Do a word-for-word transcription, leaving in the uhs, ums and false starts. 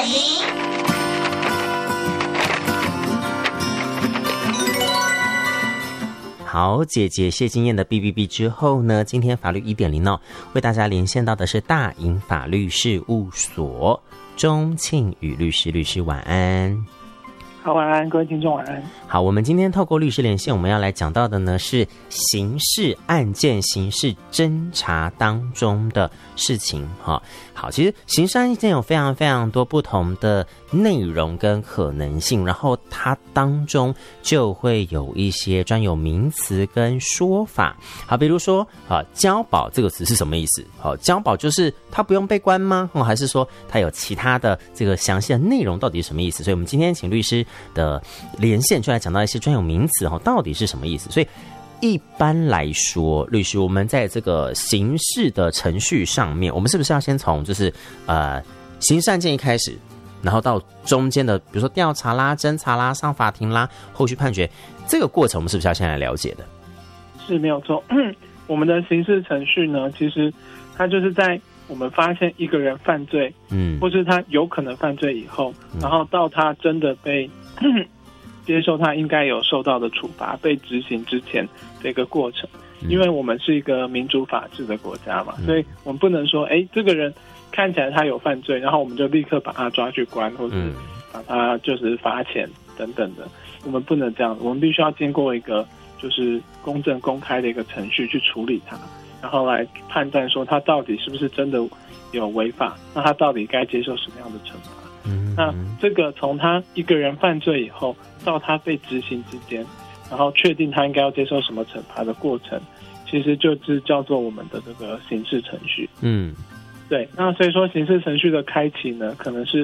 音。 好，姐姐谢金燕的 B B B 之后呢，今天法律 一点零 哦，为大家连线到的是大盈法律事务所钟庆宇律师，律师晚安。 好，晚安，各位听众晚安。 好，我们今天透过律师连线，我们要来讲到的呢是刑事案件、刑事侦查当中的事情哈。好，其实刑事案件有非常非常多不同的内容跟可能性，然后它当中就会有一些专有名词跟说法。好，比如说啊，交保这个词是什么意思？好，交保就是它不用被关吗？哦，还是说它有其他的这个详细的内容到底是什么意思？所以我们今天请律师的连线就来讲到一些专有名词哈，到底是什么意思？所以一般来说，律师我们在这个刑事的程序上面，我们是不是要先从就是呃刑事案件一开始，然后到中间的比如说调查啦、侦查啦、上法庭啦、后续判决这个过程，我们是不是要先来了解的？ 是没有错。我们的刑事程序呢，其实它就是在我们发现一个人犯罪，嗯，或是他有可能犯罪以后，嗯、然后到他真的被接受他应该有受到的处罚、被执行之前的一个过程。因为我们是一个民主法治的国家嘛，嗯、所以我们不能说，哎，这个人看起来他有犯罪，然后我们就立刻把他抓去关，或者把他就是罚钱等等的。我们不能这样，我们必须要经过一个就是公正公开的一个程序去处理他。然后来判断说他到底是不是真的有违法，那他到底该接受什么样的惩罚？嗯、那这个从他一个人犯罪以后到他被执行之间，然后确定他应该要接受什么惩罚的过程，其实就是叫做我们的这个刑事程序。嗯，对。那所以说刑事程序的开启呢，可能是